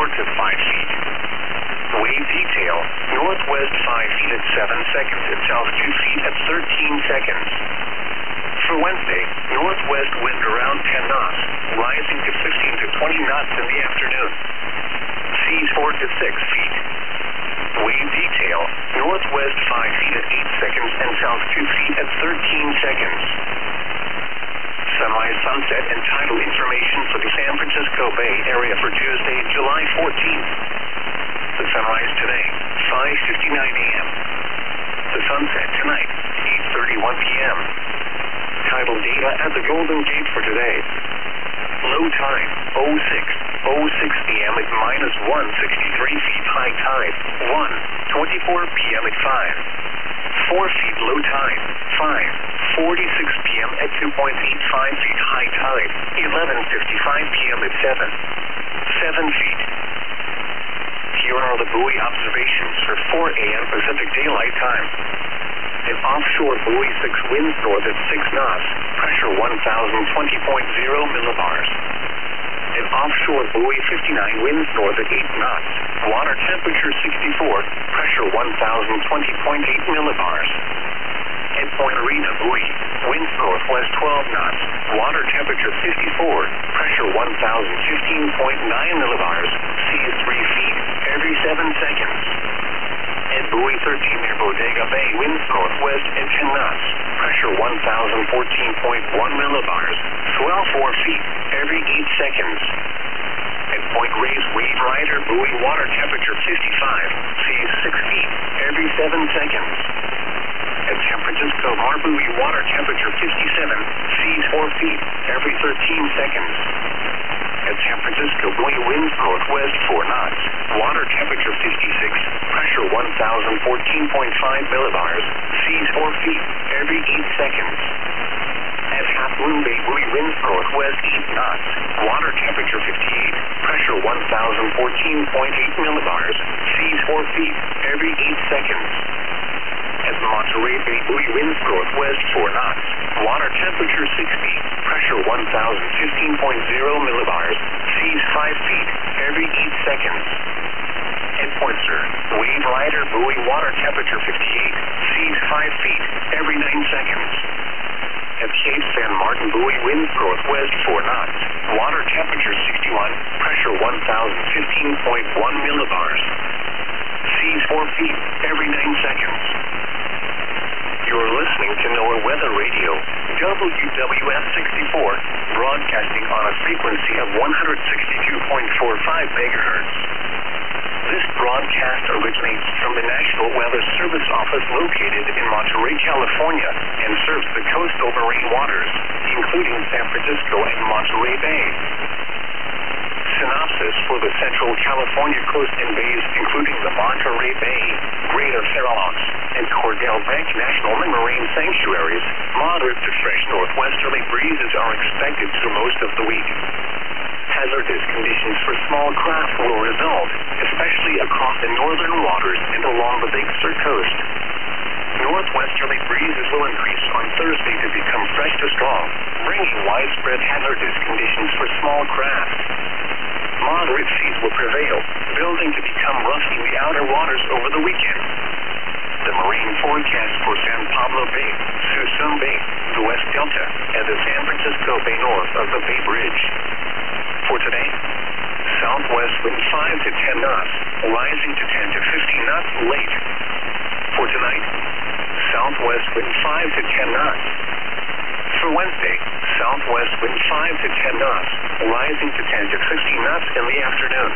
to 5 feet. Wave detail, northwest 5 feet at 7 seconds and south 2 feet at 13 seconds. For Wednesday, northwest wind around 10 knots, rising to 15 to 20 knots in the afternoon. Seas 4 to 6 feet. Wave detail, northwest 5 feet at 8 seconds and south 2 feet at 13 seconds. Sunrise, sunset, and tidal information for the San Francisco Bay Area for Tuesday, July 14th. The sunrise today, 5:59 a.m. The sunset tonight, 8:31 p.m. Tidal data at the Golden Gate for today. Low tide, 06:06 p.m. at -163 feet. High tide, 1:24 p.m. at 5. 4 feet low tide, 5:46 p.m. at 2.85 feet. High tide, 11:55 p.m. at 7 feet. Here are the buoy observations for 4 a.m. Pacific Daylight Time. An offshore buoy 6 winds north at 6 knots, pressure 1020.0 millibars. An offshore buoy 59 winds north at 8 knots, water temperature 64, pressure 1020.8 millibars. At Point Arena buoy, winds northwest 12 knots, water temperature 54, pressure 1015.9 millibars, seas 3 feet every 7 seconds. At buoy 13 near Bodega Bay, winds northwest at 10 knots, pressure 1014.1 millibars, swell 4 feet every 8 seconds. At Point Reyes Wave Rider buoy, water temperature 55, seas 6 feet every 7 seconds. At San Francisco Mar buoy, water temperature 57, seas 4 feet every 13 seconds. At San Francisco buoy, winds northwest 4 knots, water temperature 56, pressure 1014.5 millibars, seas 4 feet every 8 seconds. At Half Moon Bay buoy, winds northwest 8 knots, water temperature 58, pressure 1014.8 millibars, seas 4 feet every 8 seconds. At Monterey Bay buoy, winds northwest 4 knots, water temperature 60, pressure 1015.0 millibars, seas 5 feet every 8 seconds. At Point Sur, Wave Rider buoy, water temperature 58, seas 5 feet every 9 seconds. At Cape San Martin buoy, winds northwest 4 knots, water temperature 61, pressure 1015.1 millibars, seas 4 feet every 9 seconds. You're listening to NOAA Weather Radio, WWF 64, broadcasting on a frequency of 162.45 megahertz. This broadcast originates from the National Weather Service Office located in Monterey, California, and serves the coastal marine waters, including San Francisco and Monterey Bay. Synopsis for the Central California coast and bays, including the Monterey Bay, Greater Fair Oaks, and Cordell Bank National Marine Sanctuaries, moderate to fresh northwesterly breezes are expected through most of the week. Hazardous conditions for small craft will result, especially across the northern waters and along the Big Sur coast. Northwesterly breezes will increase on Thursday to become fresh to strong, bringing widespread hazardous conditions for small craft. Moderate seas will prevail, building to become rough in the outer waters over the weekend. The marine forecast for San Pablo Bay, Suisun Bay, the West Delta, and the San Francisco Bay north of the Bay Bridge. For today, southwest wind 5 to 10 knots, rising to 10 to 15 knots late. For tonight, southwest wind 5 to 10 knots. For Wednesday, southwest wind 5 to 10 knots, rising to 10 to 15 knots in the afternoon.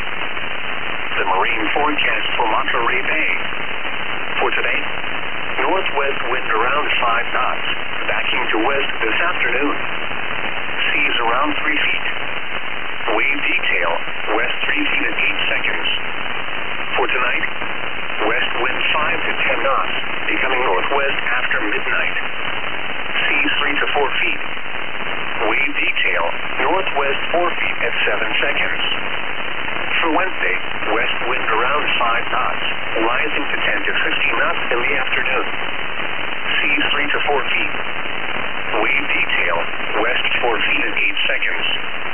The marine forecast for Monterey Bay. For today, northwest wind around 5 knots, backing to west this afternoon. Seas around 3 feet. Wave detail, west 3 feet at 8 seconds. For tonight, west wind 5 to 10 knots, becoming northwest after midnight. Seas 3 to 4 feet. Wave detail, northwest 4 feet at 7 seconds. For Wednesday, west wind around 5 knots, rising to 10 to 15 knots in the afternoon. Seas 3 to 4 feet. Wave detail, west 4 feet at 8 seconds.